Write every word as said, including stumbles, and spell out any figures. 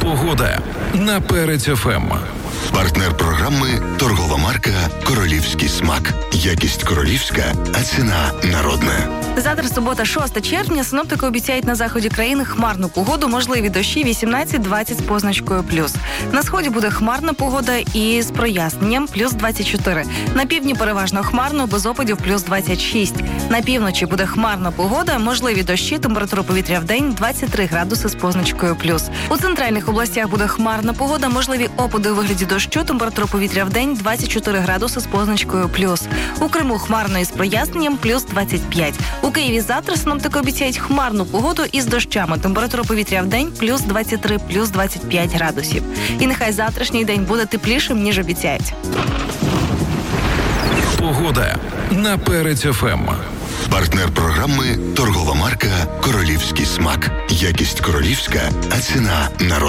Погода на Перець еф ем. Партнер програми – торгова марка «Королівський смак». Якість королівська, а ціна народна. Завтра субота, шостого червня, синоптики обіцяють на заході країни хмарну погоду, можливі дощі вісімнадцять-двадцять з позначкою плюс. На сході буде хмарна погода і з проясненням плюс двадцять чотири. На півдні переважно хмарно, без опадів плюс двадцять шість. На півночі буде хмарна погода, можливі дощі, температура повітря в день двадцять три градуси з позначкою плюс. У центральних областях буде хмарна погода, можливі опади у вигляді дощу, температура повітря в день двадцять чотири градуси з позначкою плюс. У Криму хмарно із проясненням плюс двадцять п'ять. У Києві завтра синоптики обіцяють хмарну погоду із дощами. Температура повітря в день плюс двадцять три, плюс двадцять п'ять градусів. І нехай завтрашній день буде теплішим, ніж обіцяють. Погода на Перець еф ем. Партнер програми – торгова марка «Королівський смак». Якість королівська, а ціна народна.